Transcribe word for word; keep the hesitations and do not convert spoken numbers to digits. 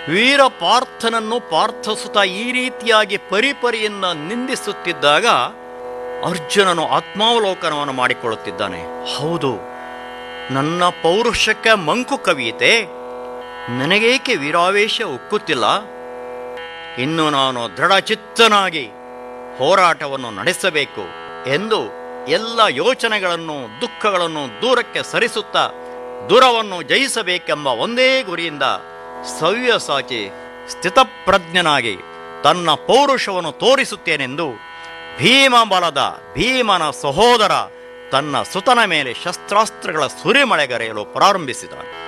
ವೀರ ಪಾರ್ಥನನ್ನು ಪಾರ್ಥಸುತ ಈ ರೀತಿಯಾಗಿ ಪರಿಪರಿಯಿಂದ ನಿಂದಿಸುತ್ತಿದ್ದಾಗ ಅರ್ಜುನನು ಆತ್ಮಾವಲೋಕನವನ್ನು ಮಾಡಿಕೊಳ್ಳುತ್ತಿದ್ದಾನೆ. ಹೌದು, ನನ್ನ ಪೌರುಷಕ್ಕೆ ಮಂಕು ಕವಿಯಿತೆ, ನನಗೇಕೆ ವೀರಾವೇಶ ಉಕ್ಕುತ್ತಿಲ್ಲ? ಇನ್ನು ನಾನು ದೃಢಚಿತ್ತನಾಗಿ ಹೋರಾಟವನ್ನು ನಡೆಸಬೇಕು ಎಂದು ಎಲ್ಲ ಯೋಚನೆಗಳನ್ನು ದುಃಖಗಳನ್ನು ದೂರಕ್ಕೆ ಸರಿಸುತ್ತಾ ದುರವನ್ನು ಜಯಿಸಬೇಕೆಂಬ ಒಂದೇ ಗುರಿಯಿಂದ ಸವ್ಯಸಾಚಿ ಸ್ಥಿತಪ್ರಜ್ಞನಾಗಿ ತನ್ನ ಪೌರುಷವನ್ನು ತೋರಿಸುತ್ತೇನೆಂದು ಭೀಮಬಲದ ಭೀಮನ ಸಹೋದರ ತನ್ನ ಸುತನ ಮೇಲೆ ಶಸ್ತ್ರಾಸ್ತ್ರಗಳ ಸುರಿಮಳೆಗರೆಯಲು ಪ್ರಾರಂಭಿಸಿದ.